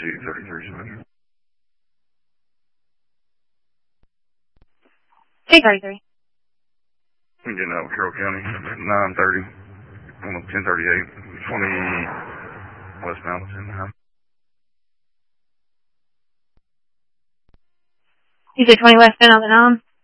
233, Sebastian. 233. I'm getting out of Carroll County, 930, almost 1038, 20 westbound, 10. You said 20 westbound on the 9?